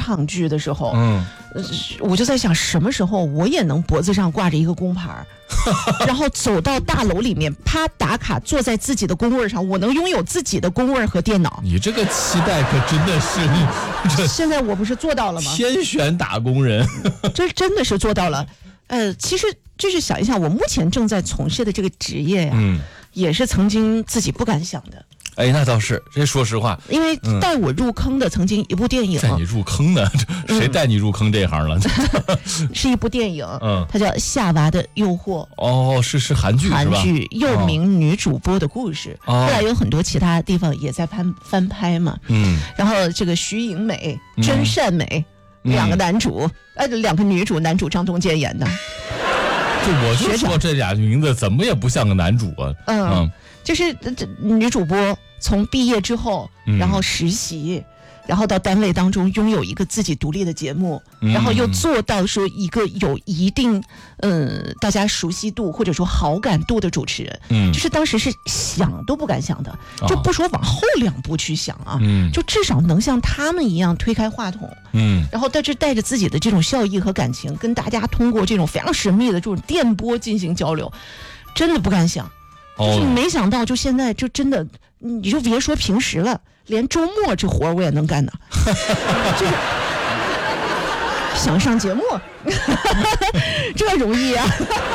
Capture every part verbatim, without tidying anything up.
抗拒的时候， 嗯， 我就在想，什么时候我也能脖子上挂着一个工牌，然后走到大楼里面，啪打卡，坐在自己的工位上，我能拥有自己的工位和电脑。 你这个期待可真的是， 现在我不是做到了吗？ 天选打工人， 这真的是做到了。呃，其实就是想一想，我目前正在从事的这个职业呀，嗯，也是曾经自己不敢想的。 哎，那倒是，这说实话， 因为带我入坑的曾经一部电影， 带你入坑的，谁带你入坑这行了？ 嗯、是一部电影， 嗯， 它叫《夏娃的诱惑》。 哦，是是韩剧， 韩剧又名女主播的故事。哦、后来有很多其他地方也在翻翻拍嘛，嗯，然后这个徐颖美、真善美、嗯、两个男主，呃，两个女主，男主张东健演的。 就我就说这俩名字怎么也不像个男主啊， 嗯。嗯就是这女主播从毕业之后，然后实习，嗯、然后到单位当中拥有一个自己独立的节目，嗯、然后又做到说一个有一定嗯大家熟悉度或者说好感度的主持人，嗯，就是当时是想都不敢想的，就不说往后两步去想啊，嗯，就至少能像他们一样推开话筒，嗯，然后在这带着自己的这种笑意和感情，跟大家通过这种非常神秘的这种电波进行交流，真的不敢想。就是没想到，就现在就真的，你就别说平时了，连周末这活我也能干呢。就是想上节目，这容易啊！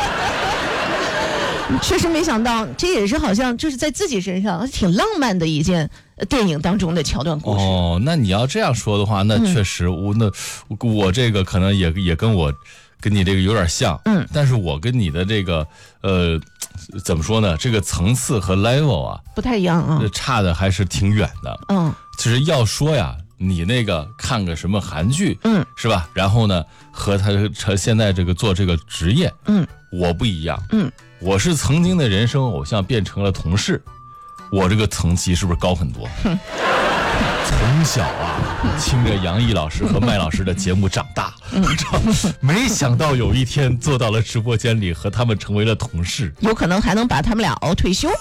确实没想到，这也是好像就是在自己身上挺浪漫的一件电影当中的桥段故事。 哦，那你要这样说的话，那确实，嗯、我那我这个可能也也跟我跟你这个有点像，嗯，但是我跟你的这个呃。怎么说呢？这个层次和 level 啊， 不太一样啊， 差的还是挺远的。嗯，其实要说呀，你那个看个什么韩剧，嗯，是吧？然后呢，和他现在这个做这个职业，嗯，我不一样，嗯，我是曾经的人生偶像变成了同事，我这个层级是不是高很多？从小啊，听着杨毅老师和麦老师的节目长大，没想到有一天坐到了直播间里，和他们成为了同事， 有可能还能把他们俩熬退休。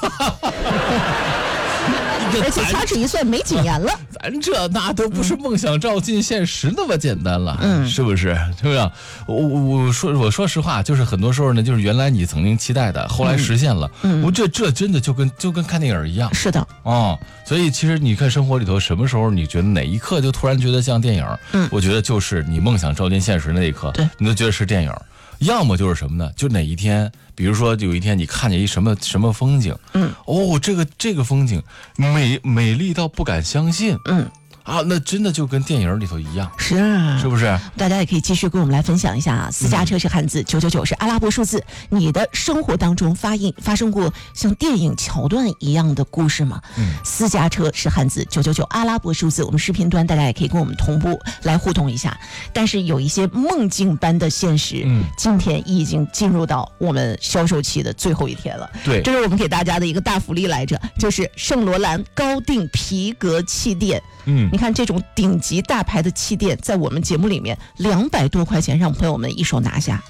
而且掐指一算没几年了， 咱这那都不是梦想照进现实那么简单了，嗯，是不是？是不是？我我说我说实话，就是很多时候呢，就是原来你曾经期待的，后来实现了，嗯，我这这真的就跟就跟看电影一样， 是的， 哦，所以其实你看生活里头，什么时候你觉得哪一刻就突然觉得像电影？嗯，我觉得就是你梦想照进现实的那一刻， 对， 你都觉得是电影。要么就是什么呢？就哪一天，比如说有一天你看见一什么什么风景，嗯，哦，这个这个风景美美丽到不敢相信，嗯。啊，那真的就跟电影里头一样， 是啊， 是不是？ 大家也可以继续跟我们来分享一下啊。私家车是汉字，九九九是阿拉伯数字。你的生活当中发应发生过像电影桥段一样的故事吗？嗯，私家车是汉字，九九九阿拉伯数字。我们视频端大家也可以跟我们同步来互动一下。但是有一些梦境般的现实，嗯，今天已经进入到我们销售期的最后一天了。 对， 这是我们给大家的一个大福利来着，就是圣罗兰高定皮革气垫。嗯。你看这种顶级大牌的气垫，在我们节目里面两百多块钱，让朋友们一手拿下。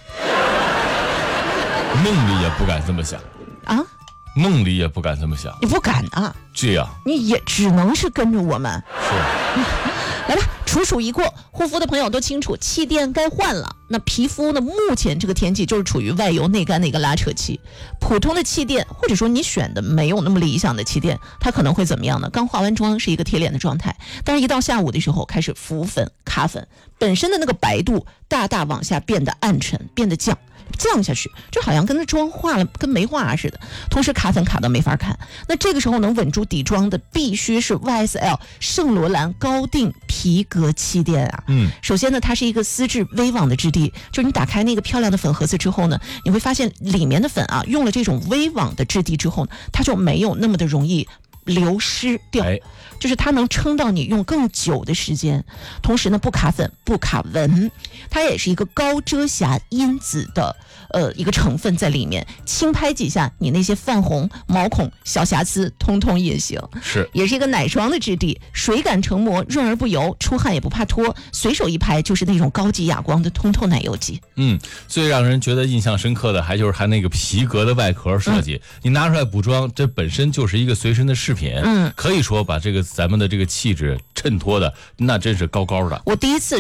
梦里也不敢这么想啊！ 梦里也不敢这么想， 你不敢啊？ 这样， 你也只能是跟着我们。 是。 来吧，楚楚一过，护肤的朋友都清楚，气垫该换了。那皮肤呢？目前这个天气就是处于外油内干的一个拉扯期。普通的气垫，或者说你选的没有那么理想的气垫，它可能会怎么样呢？刚化完妆是一个贴脸的状态，但是一到下午的时候开始浮粉、卡粉，本身的那个白度大大往下变得暗沉，变得降。降下去，就好像跟那妆化了跟没化似的，同时卡粉卡到没法看。那这个时候能稳住底妆的必须是 Y S L 圣罗兰高定皮革气垫啊。嗯，首先呢，它是一个丝质微网的质地，就是你打开那个漂亮的粉盒子之后呢，你会发现里面的粉啊，用了这种微网的质地之后，它就没有那么的容易流失掉，哎，就是它能撑到你用更久的时间，同时呢不卡粉不卡纹，它也是一个高遮瑕因子的呃一个成分在里面，轻拍几下，你那些泛红、毛孔、小瑕疵通通隐形。 是， 也是一个奶霜的质地，水感成膜，润而不油，出汗也不怕脱，随手一拍就是那种高级哑光的通透奶油肌。 嗯，最让人觉得印象深刻的还就是它那个皮革的外壳设计，嗯、你拿出来补妆，这本身就是一个随身的饰品，嗯，可以说把这个咱们的这个气质衬托的那真是高高的。 我第一次